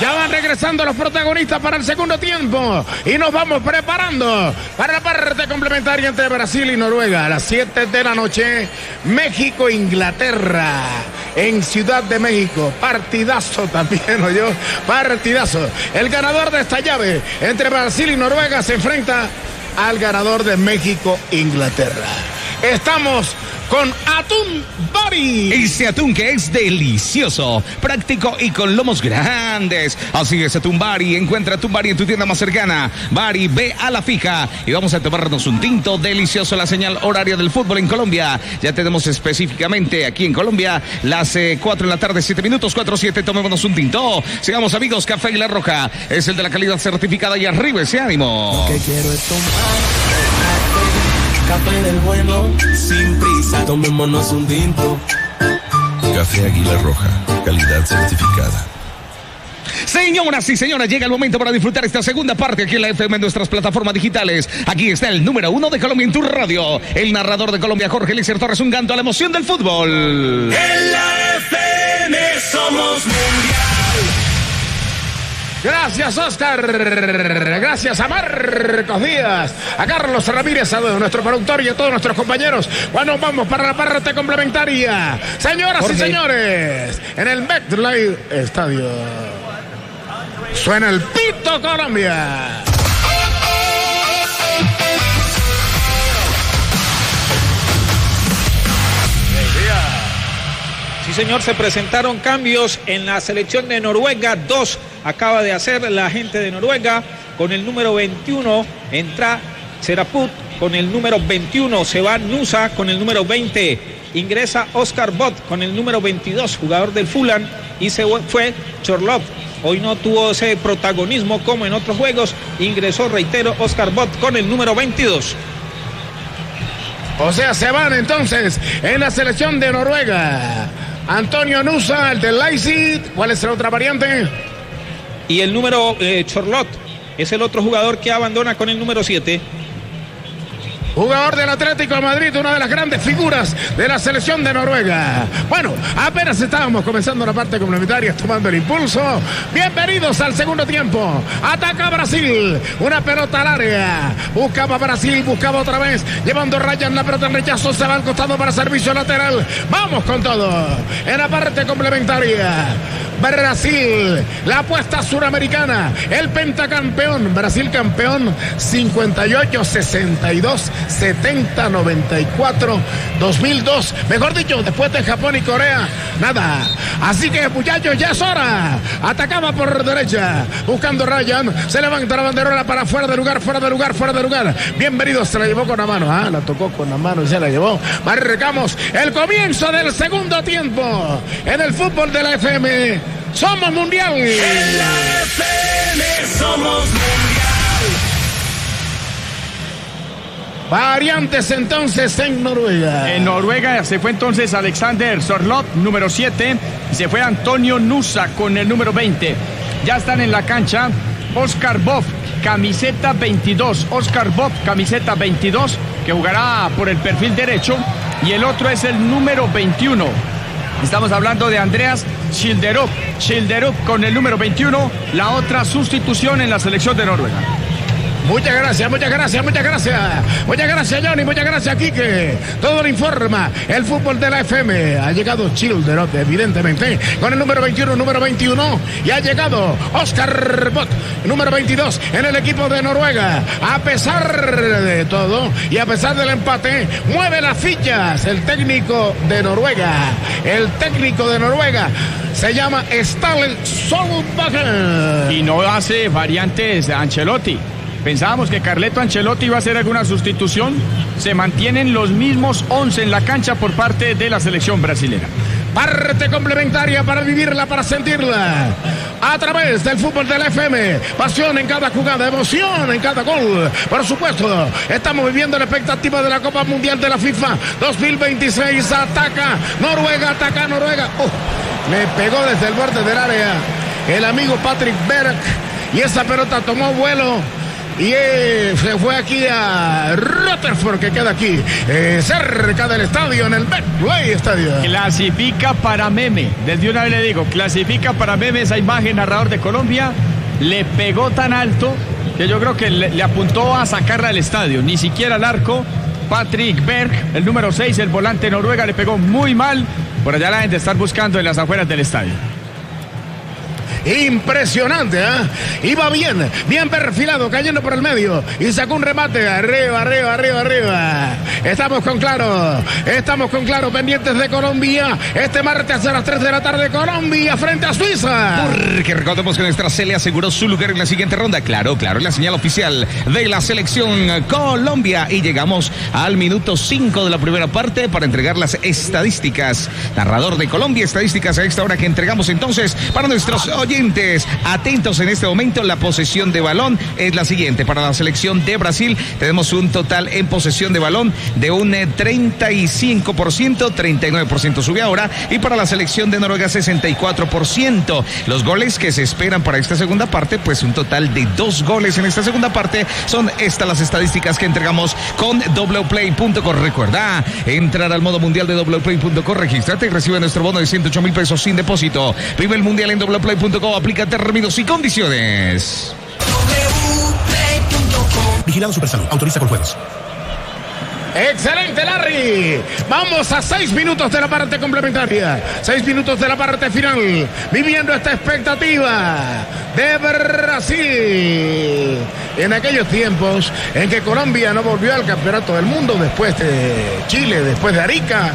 Ya van regresando los protagonistas para el segundo tiempo y nos vamos preparando para la parte complementaria entre Brasil y Noruega a las 7 de la noche. México, Inglaterra en Ciudad de México. Partidazo también, ¿oyó? Partidazo. El ganador de esta llave entre Brasil y Noruega se enfrenta al ganador de México, Inglaterra. Estamos con Atún Bari. Ese atún que es delicioso, práctico y con lomos grandes. Así es, Atún Bari. Encuentra Atún Bari en tu tienda más cercana. Bari, ve a la fija y vamos a tomarnos un tinto delicioso. La señal horaria del fútbol en Colombia. Ya tenemos específicamente aquí en Colombia las 4 de la tarde, 7 minutos, 4-7. Tomémonos un tinto. Sigamos, amigos. Café Águila Roja es el de la calidad certificada y arriba ese ánimo. Lo que quiero es tomar café del bueno, sin prisa, tomémonos un tinto. Café Águila Roja, calidad certificada. Señoras y señores, llega el momento para disfrutar esta segunda parte aquí en la FM en nuestras plataformas digitales. Aquí está el número 1 de Colombia en tu radio. El narrador de Colombia, Jorge Eliezer Torres, un canto a la emoción del fútbol. En la FM somos mundial. Gracias, Oscar. Gracias a Marcos Díaz, a Carlos Ramírez, a nuestro productor y a todos nuestros compañeros. Bueno, vamos para la parte complementaria. Señoras Jorge y señores, en el MetLife Estadio suena el pito Colombia. Sí, señor, se presentaron cambios en la selección de Noruega. 2 acaba de hacer la gente de Noruega. Con el número 21 entra Seraput, con el número 21 se va Nusa, con el número 20 ingresa Oscar Bot, con el número 22, jugador del Fulham, y se fue Chorlov. Hoy no tuvo ese protagonismo como en otros juegos. Ingresó, reitero, Oscar Bot con el número 22. O sea, se van entonces en la selección de Noruega Antonio Nusa, el del Leipzig. ¿Cuál es la otra variante? Y el número Chorlot es el otro jugador que abandona con el número 7. Jugador del Atlético de Madrid, una de las grandes figuras de la selección de Noruega. Bueno, apenas estábamos comenzando la parte complementaria, tomando el impulso. Bienvenidos al segundo tiempo. Ataca Brasil, una pelota al área. Buscaba Brasil, buscaba otra vez, llevando Ryan la pelota en rechazo, se va al costado para servicio lateral. Vamos con todo. En la parte complementaria, Brasil, la apuesta suramericana, el pentacampeón, Brasil campeón 58, 62, 70, 94, 2002, mejor dicho, después de Japón y Corea, nada. Así que, muchachos, ya es hora. Atacaba por derecha, buscando Ryan, se levanta la banderola para fuera de lugar, fuera de lugar, fuera de lugar. Bienvenido, se la llevó con la mano, la tocó con la mano y se la llevó. Marcamos el comienzo del segundo tiempo en el fútbol de la FM. Somos mundial. En la FM somos mundial. Variantes entonces en Noruega. En Noruega se fue entonces Alexander Sorloth, número 7, y se fue Antonio Nusa con el número 20. Ya están en la cancha Oscar Boff, camiseta 22. Oscar Boff, camiseta 22, que jugará por el perfil derecho, y el otro es el número 21. Estamos hablando de Andreas Schilderup. Schilderup con el número 21, la otra sustitución en la selección de Noruega. Muchas gracias, muchas gracias, muchas gracias. Muchas gracias, Johnny, muchas gracias, Quique. Todo lo informa el fútbol de la FM. Ha llegado Schilderup, evidentemente, con el número 21, número 21. Y ha llegado Oscar Bot, número 22, en el equipo de Noruega. A pesar de todo y a pesar del empate, mueve las fichas el técnico de Noruega. El técnico de Noruega se llama Ståle Solbakken. Y no hace variantes de Ancelotti. Pensábamos que Carleto Ancelotti iba a hacer alguna sustitución. Se mantienen los mismos 11 en la cancha por parte de la selección brasilera. Parte complementaria para vivirla, para sentirla. A través del fútbol de la FM. Pasión en cada jugada, emoción en cada gol. Por supuesto, estamos viviendo la expectativa de la Copa Mundial de la FIFA 2026. Ataca Noruega, ataca Noruega. Le pegó desde el borde del área el amigo Patrick Berg. Y esa pelota tomó vuelo y se fue aquí a Rutherford, que queda aquí cerca del estadio, en el Betplay Estadio. Clasifica para meme, desde una vez le digo, clasifica para meme esa imagen. Narrador de Colombia le pegó tan alto que yo creo que le apuntó a sacarla del estadio, ni siquiera al arco. Patrick Berg, el número 6, el volante noruega, le pegó muy mal. Por allá la gente está buscando en las afueras del estadio. Impresionante, ¿eh? Iba bien perfilado, cayendo por el medio y sacó un remate. Arriba. Estamos con claro, pendientes de Colombia. Este martes a las 3 de la tarde, Colombia frente a Suiza. Porque recordemos que nuestra Cele aseguró su lugar en la siguiente ronda. Claro, la señal oficial de la selección Colombia. Y llegamos al minuto 5 de la primera parte para entregar las estadísticas. Narrador de Colombia, estadísticas a esta hora que entregamos entonces para nuestros oyentes. Atentos en este momento, la posesión de balón es la siguiente. Para la selección de Brasil tenemos un total en posesión de balón de un 35%, 39% subió ahora, y para la selección de Noruega 64%. Los goles que se esperan para esta segunda parte, pues un total de 2 goles en esta segunda parte. Son estas las estadísticas que entregamos con wplay.co. Recuerda entrar al modo mundial de wplay.co, regístrate y recibe nuestro bono de 108,000 pesos sin depósito. Vive el mundial en wplay.co. Aplica términos y condiciones. Vigilado Supersalud. Autoriza con juegos. Excelente, Larry. Vamos a 6 minutos de la parte complementaria, 6 minutos de la parte final, viviendo esta expectativa de Brasil. En aquellos tiempos en que Colombia no volvió al campeonato del mundo, después de Chile, después de Arica,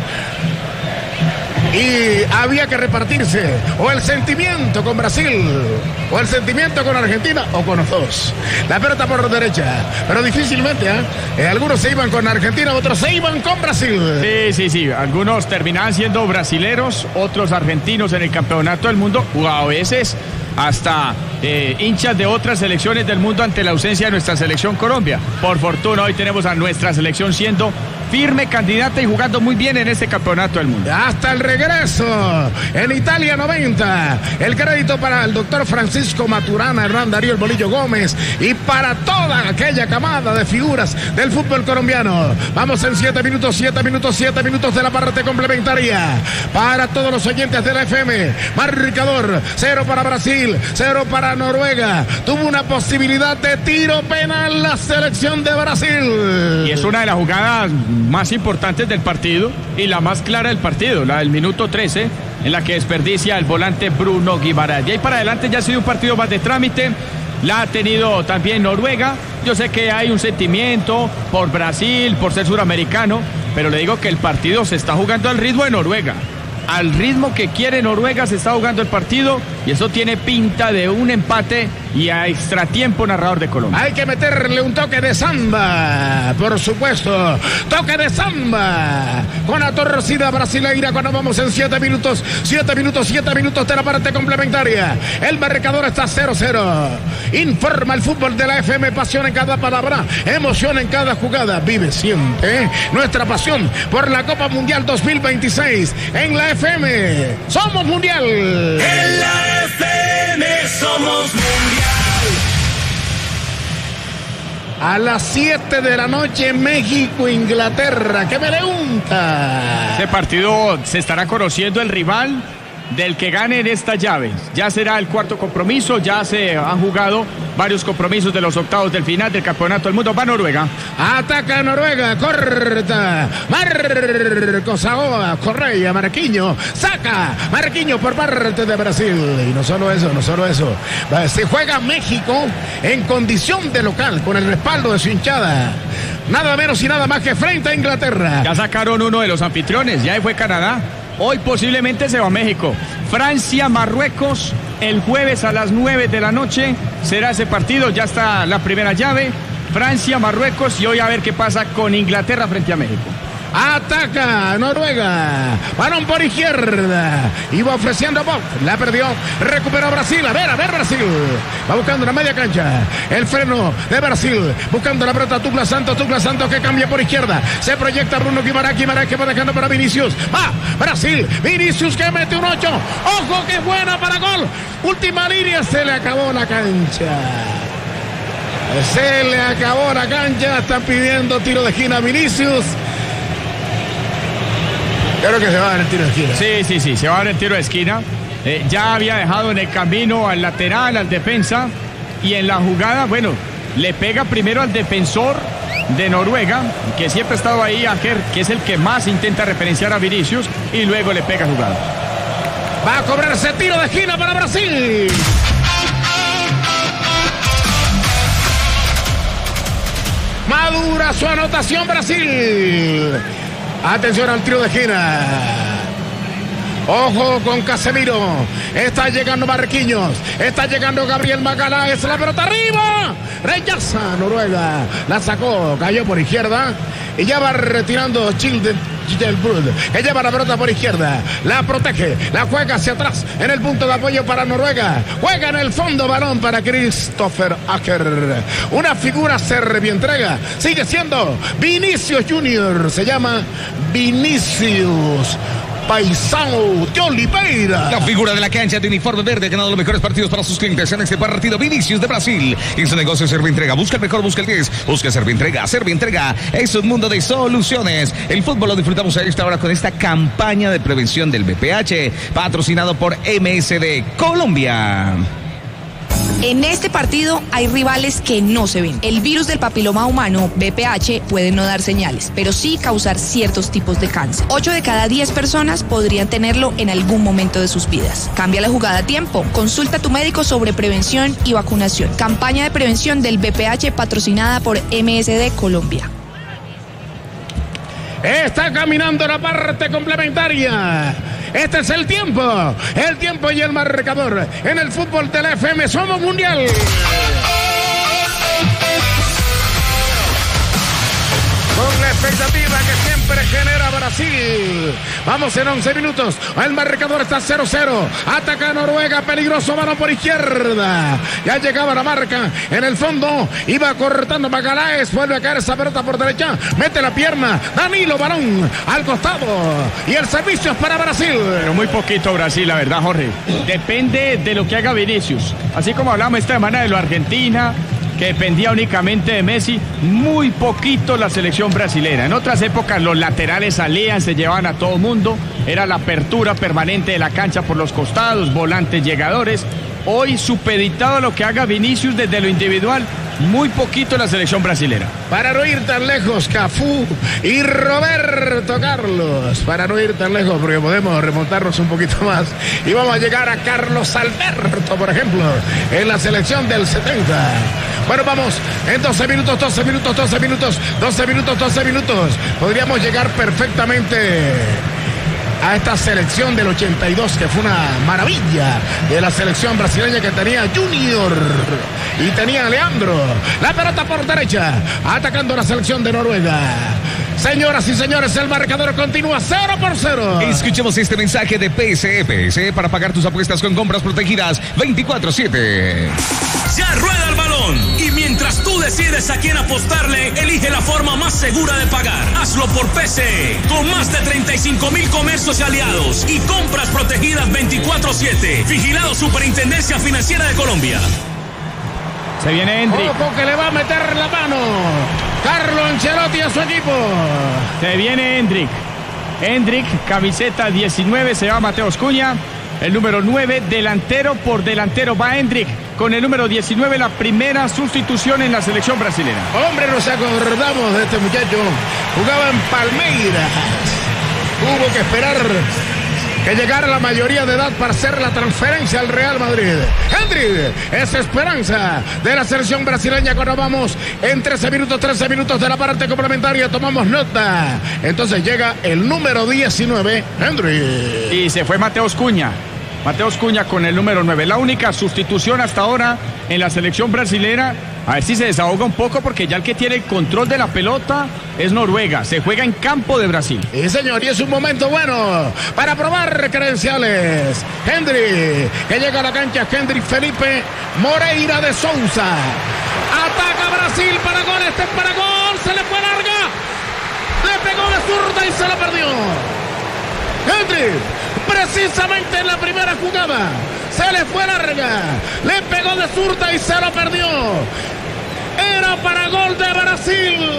y había que repartirse o el sentimiento con Brasil, o el sentimiento con Argentina, o con los dos. La pelota por derecha, pero difícilmente, algunos se iban con Argentina, otros se iban con Brasil. Sí, algunos terminaban siendo brasileros, otros argentinos en el campeonato del mundo, o a veces hasta hinchas de otras selecciones del mundo ante la ausencia de nuestra selección Colombia. Por fortuna hoy tenemos a nuestra selección siendo firme candidata y jugando muy bien en este campeonato del mundo. Hasta el regreso en Italia 90. El crédito para el doctor Francisco Maturana, Hernán Darío El Bolillo Gómez y para toda aquella camada de figuras del fútbol colombiano. Vamos en 7 minutos de la parte complementaria. Para todos los oyentes de la FM, marcador 0 para Brasil, 0 para Noruega. Tuvo una posibilidad de tiro penal la selección de Brasil. Y es una de las jugadas más importantes del partido y la más clara del partido, la del minuto 13, en la que desperdicia el volante Bruno Guimaraes. Y ahí para adelante ya ha sido un partido más de trámite, la ha tenido también Noruega. Yo sé que hay un sentimiento por Brasil, por ser suramericano, pero le digo que el partido se está jugando al ritmo de Noruega. Al ritmo que quiere Noruega se está jugando el partido y eso tiene pinta de un empate y a extratiempo. Narrador de Colombia. Hay que meterle un toque de samba, por supuesto. Toque de samba con la torcida brasileira cuando vamos en 7 minutos de la parte complementaria. El marcador está 0-0. Informa el fútbol de la FM, pasión en cada palabra, emoción en cada jugada. Vive siempre nuestra pasión por la Copa Mundial 2026 en la FM. Somos mundial. En la FM somos mundial. A las 7 de la noche, México-Inglaterra. ¿Qué me pregunta? Este partido se estará conociendo el rival del que gane en esta llave. Ya será el cuarto compromiso, ya se han jugado varios compromisos de los octavos del final del campeonato del mundo. Va Noruega. Ataca Noruega, corta. Marcos Aoa, Correa, Marquinhos, saca. Marquinhos por parte de Brasil. Y no solo eso. Se juega México en condición de local, con el respaldo de su hinchada. Nada menos y nada más que frente a Inglaterra. Ya sacaron uno de los anfitriones, ya fue Canadá. Hoy posiblemente se va a México. Francia, Marruecos, el jueves a las 9 de la noche será ese partido. Ya está la primera llave. Francia, Marruecos, y hoy a ver qué pasa con Inglaterra frente a México. Ataca Noruega. Balón por izquierda. Iba ofreciendo Bob. La perdió. Recuperó Brasil. A ver Brasil. Va buscando la media cancha. El freno de Brasil. Buscando la pelota Douglas Santos que cambia por izquierda. Se proyecta Bruno Guimaraes que va dejando para Vinicius. Va Brasil. Vinicius que mete un 8. Ojo que buena para gol. Última línea. Se le acabó la cancha. Se le acabó la cancha, están pidiendo tiro de esquina a Vinicius. Creo que se va a dar el tiro de esquina. Sí, se va a dar el tiro de esquina. Ya había dejado en el camino al lateral, al defensa, y en la jugada, bueno, le pega primero al defensor de Noruega, que siempre ha estado ahí, Ajer, que es el que más intenta referenciar a Vinicius, y luego le pega jugada. Va a cobrarse tiro de esquina para Brasil. Madura su anotación Brasil. Atención al tiro de esquina. Ojo con Casemiro. Está llegando Marquinhos. Está llegando Gabriel Magalhães. La pelota arriba. Rechaza Noruega. La sacó. Cayó por izquierda. Y ya va retirando Childebrud, que lleva la pelota por izquierda. La protege. La juega hacia atrás. En el punto de apoyo para Noruega. Juega en el fondo. Balón para Christopher Ajer. Una figura servientrega. Sigue siendo Vinicius Junior. Se llama Vinicius Paisão de Oliveira. La figura de la cancha de uniforme verde ha ganado los mejores partidos para sus clientes en este partido. Vinicius de Brasil. En su negocio Servientrega. Busca el mejor, busca el 10. Busca Servientrega. Servientrega es un mundo de soluciones. El fútbol lo disfrutamos a esta hora con esta campaña de prevención del VPH, patrocinado por MSD Colombia. En este partido hay rivales que no se ven. El virus del papiloma humano, VPH, puede no dar señales, pero sí causar ciertos tipos de cáncer. 8 de cada 10 personas podrían tenerlo en algún momento de sus vidas. Cambia la jugada a tiempo. Consulta a tu médico sobre prevención y vacunación. Campaña de prevención del VPH patrocinada por MSD Colombia. Está caminando la parte complementaria. Este es el tiempo y el marcador. En el fútbol de la FM somos mundial. Con la expectativa que siempre genera Brasil. Vamos en 11 minutos. El marcador está 0-0. Ataca Noruega. Peligroso balón por izquierda. Ya llegaba la marca. En el fondo iba cortando Magalhães. Vuelve a caer esa pelota por derecha. Mete la pierna. Danilo, balón al costado. Y el servicio es para Brasil. Pero muy poquito Brasil, la verdad, Jorge. Depende de lo que haga Vinicius. Así como hablamos esta semana de lo Argentina, que dependía únicamente de Messi, muy poquito la selección brasilera. En otras épocas los laterales salían, se llevaban a todo mundo, era la apertura permanente de la cancha por los costados, volantes llegadores. Hoy supeditado a lo que haga Vinicius desde lo individual, muy poquito la selección brasilera. Para no ir tan lejos, Cafú y Roberto Carlos. Para no ir tan lejos, porque podemos remontarnos un poquito más. Y vamos a llegar a Carlos Alberto, por ejemplo, en la selección del 70. Bueno, vamos en 12 minutos. Podríamos llegar perfectamente a esta selección del 82, que fue una maravilla de la selección brasileña, que tenía Junior y tenía Leandro. La pelota por derecha, atacando la selección de Noruega. Señoras y señores, el marcador continúa 0-0. Escuchemos este mensaje de PSE. PSE para pagar tus apuestas con compras protegidas 24/7. Ya rueda el balón. Y mientras tú decides a quién apostarle, elige la forma más segura de pagar. Hazlo por PSE. Con más de 35,000 comercios y aliados. Y compras protegidas 24/7. Vigilado Superintendencia Financiera de Colombia. Se viene Endrick. Ojo que le va a meter la mano Carlo Ancelotti a su equipo. Se viene Endrick. Endrick, camiseta 19, se va Mateus Cunha. El número 9, delantero por delantero, va Endrick. Con el número 19, la primera sustitución en la selección brasileña. Hombre, nos acordamos de este muchacho. Jugaba en Palmeiras. Hubo que esperar que llegara la mayoría de edad para hacer la transferencia al Real Madrid. Endrick es esperanza de la selección brasileña. Cuando vamos en 13 minutos de la parte complementaria, tomamos nota. Entonces llega el número 19, Endrick. Y se fue Mateus Cunha. Mateus Cunha con el número 9. La única sustitución hasta ahora en la selección brasilera. A ver si se desahoga un poco, porque ya el que tiene el control de la pelota es Noruega. Se juega en campo de Brasil. Sí, señor, y es un momento bueno para probar credenciales. Hendrik, que llega a la cancha. Hendrik Felipe Moreira de Souza. Ataca Brasil para gol. Este es para gol. Se le fue larga. Le pegó de zurda y se la perdió. Hendrik, precisamente en la primera jugada, se le fue larga. Le pegó de zurda y se la perdió. Era para gol de Brasil.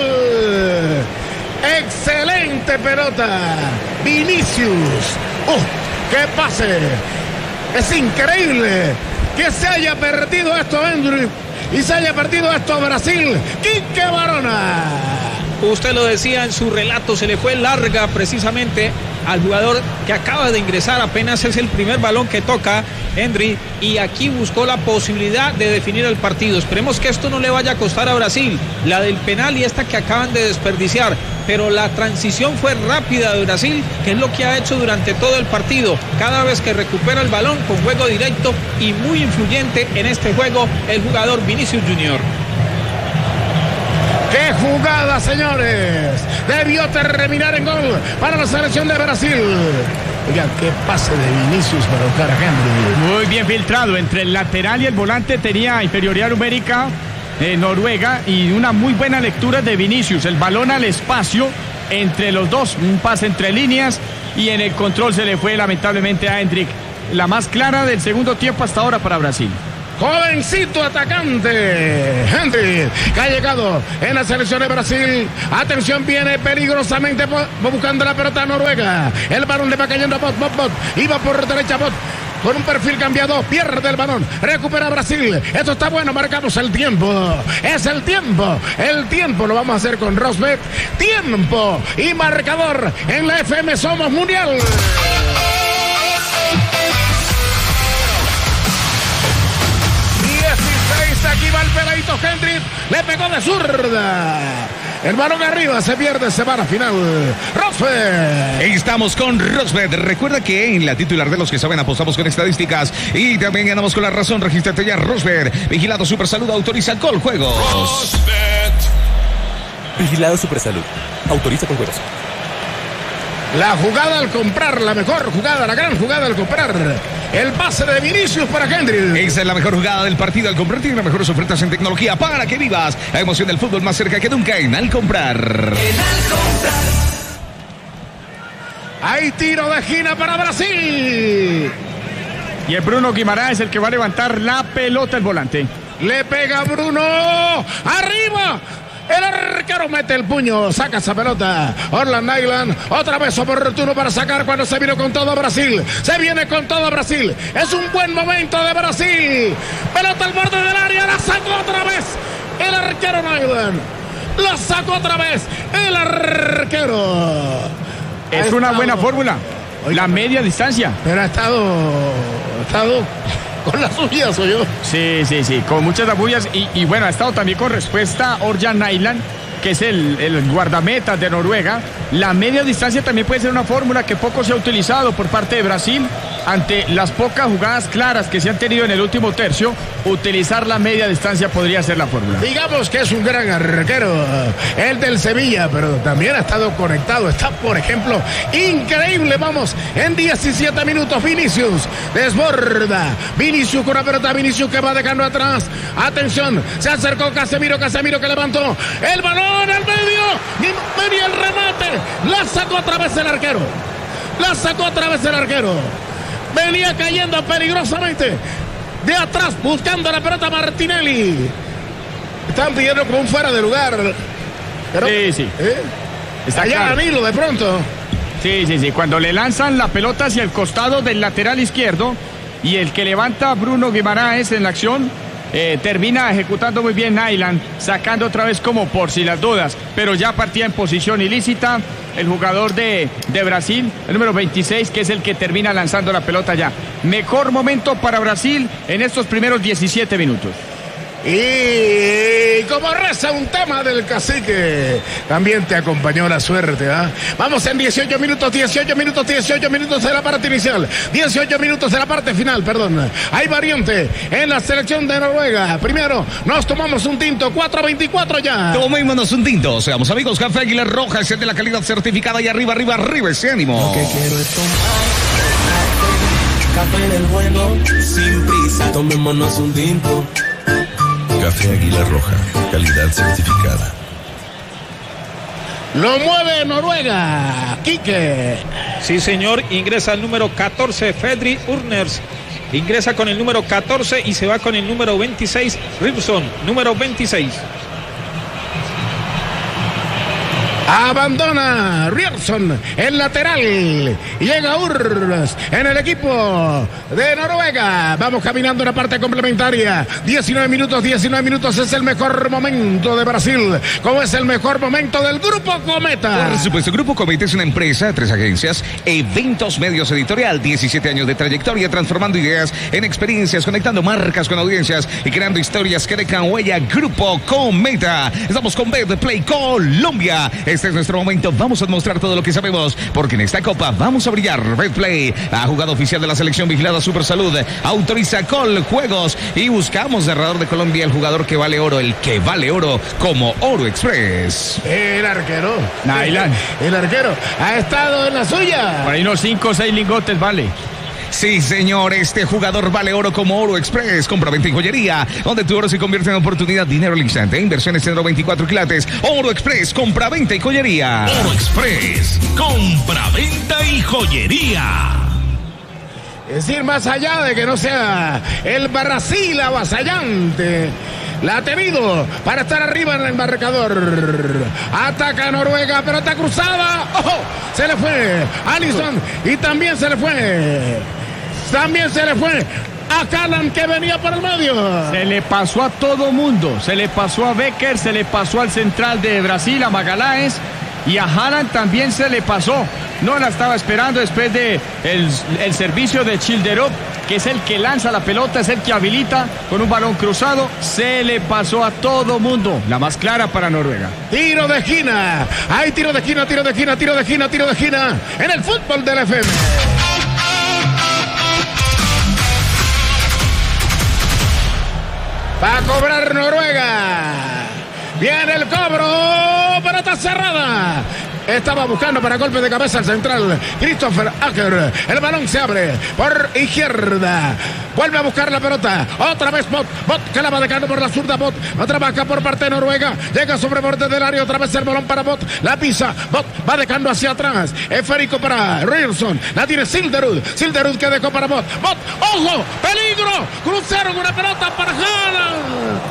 Excelente pelota. Vinicius. ¡Qué pase! Es increíble que se haya perdido esto Andrew y se haya perdido esto Brasil. Quique Barona. Usted lo decía en su relato, se le fue larga precisamente al jugador que acaba de ingresar, apenas es el primer balón que toca Henry, y aquí buscó la posibilidad de definir el partido. Esperemos que esto no le vaya a costar a Brasil, la del penal y esta que acaban de desperdiciar, pero la transición fue rápida de Brasil, que es lo que ha hecho durante todo el partido, cada vez que recupera el balón con juego directo y muy influyente en este juego el jugador Vinicius Junior. ¡Qué jugada, señores! Debió terminar en gol para la selección de Brasil. Oiga, qué pase de Vinicius para buscar a Henry. Muy bien filtrado. Entre el lateral y el volante tenía inferioridad numérica Noruega y una muy buena lectura de Vinicius. El balón al espacio entre los dos. Un pase entre líneas y en el control se le fue lamentablemente a Hendrik. La más clara del segundo tiempo hasta ahora para Brasil. Jovencito atacante Henry, que ha llegado en la selección de Brasil. Atención, viene peligrosamente buscando la pelota a Noruega. El balón le va cayendo a Bot. Iba por derecha Bot. Con un perfil cambiado, pierde el balón, recupera Brasil. Esto está bueno, marcamos el tiempo. Es el tiempo lo vamos a hacer con Rosberg. Tiempo y marcador en la FM Somos Mundial. Aquí va el peladito Henry, le pegó de zurda. El balón arriba, se pierde, se va a la final. Rosberg. Estamos con Rosberg. Recuerda que en la titular de los que saben apostamos con estadísticas y también ganamos con la razón. Regístrate ya, Rosberg. Vigilado Supersalud, autoriza con juegos. Rosberg. Vigilado Supersalud, autoriza con juegos. La jugada al comprar, la mejor jugada, la gran jugada al comprar. El pase de Vinicius para Henry. Esa es la mejor jugada del partido al comprar. Tiene las mejores ofertas en tecnología para que vivas la emoción del fútbol más cerca que nunca en Al Comprar. Hay tiro de esquina para Brasil. Y el Bruno Guimaraes es el que va a levantar la pelota el volante. Le pega Bruno. ¡Arriba! El arquero mete el puño, saca esa pelota. Orland Nyland, otra vez oportuno para sacar cuando se vino con todo Brasil. Se viene con todo Brasil. Es un buen momento de Brasil. Pelota al borde del área, la sacó otra vez. El arquero Nyland. La sacó otra vez. El arquero. Es una buena fórmula. La media distancia. Pero ha estado con las suyas, soy yo. Sí, con muchas ampollas y bueno, ha estado también con respuesta Orjan Nyland, que es el guardameta de Noruega. La media distancia también puede ser una fórmula que poco se ha utilizado por parte de Brasil ante las pocas jugadas claras que se han tenido en el último tercio. Utilizar la media distancia podría ser la fórmula. Digamos que es un gran arquero, el del Sevilla, pero también ha estado conectado. Está, por ejemplo, increíble. Vamos, en 17 minutos Vinicius desborda. Vinicius con la pelota, Vinicius que va dejando atrás. Atención, se acercó Casemiro que levantó el balón al medio. Y venía el remate. La sacó otra vez el arquero. Venía cayendo peligrosamente de atrás buscando la pelota Martinelli. Están pidiendo como un fuera de lugar. Pero, sí. Está allá claro. Danilo de pronto. Sí. Cuando le lanzan la pelota hacia el costado del lateral izquierdo y el que levanta Bruno Guimaraes en la acción, termina ejecutando muy bien Nyland, sacando otra vez como por si las dudas, pero ya partía en posición ilícita el jugador de Brasil, el número 26, que es el que termina lanzando la pelota ya. Mejor momento para Brasil en estos primeros 17 minutos. Y como reza un tema del cacique, también te acompañó la suerte, ¿eh? Vamos en 18 minutos de la parte inicial, 18 minutos de la parte final, perdón. Hay variante en la selección de Noruega. Primero nos tomamos un tinto, 4:24 ya. Tomémonos un tinto, seamos amigos. Café Águila Roja, es el de la calidad certificada y arriba ese ánimo. Lo que quiero es tomar café del bueno, sin prisa, tomémonos un tinto. Café Águila Roja, calidad certificada. Lo mueve Noruega, Quique. Sí, señor, ingresa el número 14, Fredrik Urners. Ingresa con el número 14 y se va con el número 26, Ripson, número 26. Abandona Rierson, el lateral. Y llega Urs en el equipo de Noruega. Vamos caminando una parte complementaria. 19 minutos es el mejor momento de Brasil. Como es el mejor momento del Grupo Cometa. Por supuesto, Grupo Cometa es una empresa, 3 agencias, eventos, medios, editorial, 17 años de trayectoria, transformando ideas en experiencias, conectando marcas con audiencias y creando historias que dejan huella. Grupo Cometa. Estamos con Betplay Colombia. Este es nuestro momento. Vamos a demostrar todo lo que sabemos, porque en esta copa vamos a brillar. Betplay, la jugada oficial de la selección vigilada Supersalud, autoriza Coljuegos y buscamos narrador de Colombia, el jugador que vale oro, el que vale oro como Oro Express. El arquero. Nailan. El arquero ha estado en la suya. Por ahí unos 5 o 6 lingotes vale. Sí, señor, este jugador vale oro como Oro Express. Compra, venta y joyería, donde tu oro se convierte en oportunidad, dinero al instante. Inversiones en oro 24 quilates. Oro Express, compra, venta y joyería. Oro Express, compra, venta y joyería. Es decir, más allá de que no sea el Brasil avasallante, la ha tenido para estar arriba en el marcador. Ataca Noruega, pelota cruzada. ¡Ojo! Se le fue Alisson y también se le fue a Haaland, que venía por el medio. Se le pasó a todo mundo. Se le pasó a Becker, se le pasó al central de Brasil, a Magalhães, y a Haaland también se le pasó. No la estaba esperando después de el servicio de Childerov, que es el que lanza la pelota, es el que habilita con un balón cruzado. Se le pasó a todo mundo. La más clara para Noruega. Tiro de esquina. Hay tiro de esquina en el fútbol del FM. Va a cobrar Noruega. Viene el cobro. Pelota cerrada. Estaba buscando para golpe de cabeza al central Christopher Acker. El balón se abre por izquierda. Vuelve a buscar la pelota. Otra vez Bot que la va dejando por la zurda. Bot trabaja por parte de Noruega. Llega sobre borde del área. Otra vez el balón para Bot. La pisa. Bot va dejando hacia atrás. Esférico para Rierson. La tiene Silderud que dejó para Bot. ¡Ojo! ¡Peligro! Cruzaron una pelota para Haaland.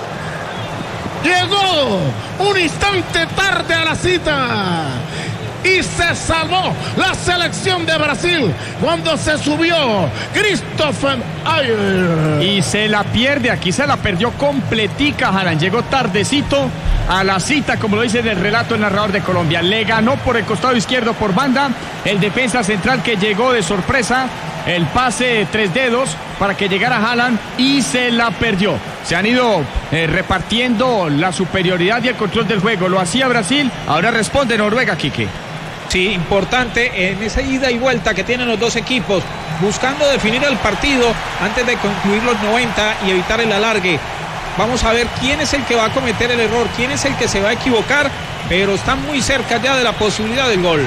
Llegó un instante tarde a la cita y se salvó la selección de Brasil cuando se subió Christopher Ayer. Y se la pierde, aquí se la perdió completica Haaland. Llegó tardecito a la cita, como lo dice en el relato el narrador de Colombia. Le ganó por el costado izquierdo por banda el defensa central, que llegó de sorpresa. El pase 3 dedos para que llegara Haaland y se la perdió. Se han ido repartiendo la superioridad y el control del juego. Lo hacía Brasil, ahora responde Noruega, Quique. Sí, importante en esa ida y vuelta que tienen los dos equipos, buscando definir el partido antes de concluir los 90 y evitar el alargue. Vamos a ver quién es el que va a cometer el error, quién es el que se va a equivocar, pero están muy cerca ya de la posibilidad del gol.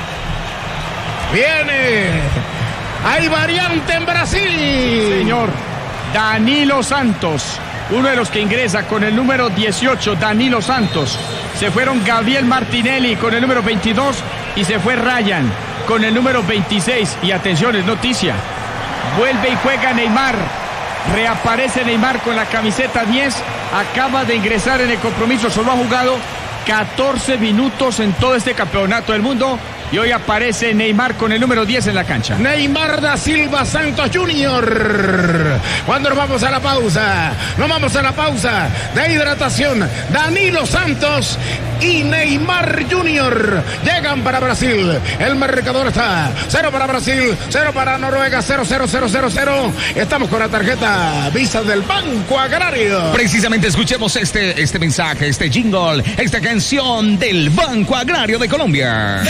Viene. Hay variante en Brasil. Señor, Danilo Santos, uno de los que ingresa con el número 18, Danilo Santos. Se fueron Gabriel Martinelli con el número 22 y se fue Ryan con el número 26. Y atención, es noticia, vuelve y juega Neymar. Reaparece Neymar con la camiseta 10. Acaba de ingresar en el compromiso, solo ha jugado 14 minutos en todo este campeonato del mundo. Y hoy aparece Neymar con el número 10 en la cancha. Neymar da Silva Santos Jr. Cuando nos vamos a la pausa de hidratación, Danilo Santos y Neymar Jr. llegan para Brasil. El marcador está 0 para Brasil, 0 para Noruega, 0. Estamos con la tarjeta Visa del Banco Agrario. Precisamente escuchemos este mensaje, este jingle, esta canción del Banco Agrario de Colombia.